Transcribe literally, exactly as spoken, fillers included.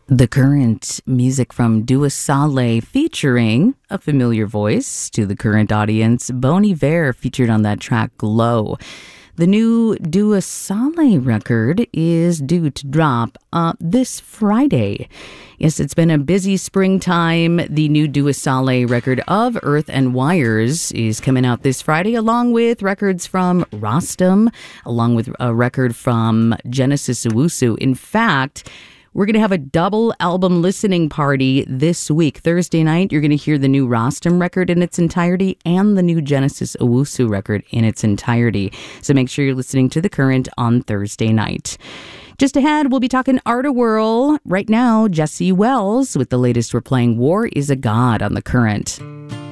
The Current, music from Dua Saleh featuring a familiar voice to the Current audience. Bon Iver featured on that track, Glow. The new Dua Saleh record is due to drop uh, this Friday. Yes, it's been a busy springtime. The new Dua Saleh record of Earth and Wires is coming out this Friday, along with records from Rostam, along with a record from Genesis Owusu. In fact, we're going to have a double album listening party this week. Thursday night, you're going to hear the new Rostam record in its entirety and the new Genesis Owusu record in its entirety. So make sure you're listening to The Current on Thursday night. Just ahead, we'll be talking Art of Whirl. Right now, Jesse Wells with the latest we're playing, War is a God on The Current.